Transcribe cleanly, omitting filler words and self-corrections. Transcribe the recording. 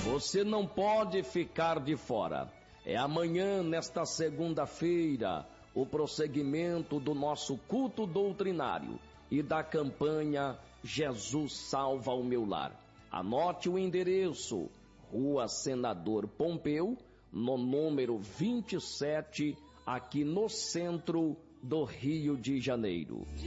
Você não pode ficar de fora. É amanhã, nesta segunda-feira, o prosseguimento do nosso culto doutrinário e da campanha Jesus Salva o Meu Lar. Anote o endereço: Rua Senador Pompeu, no número 27, aqui no centro do Rio de Janeiro.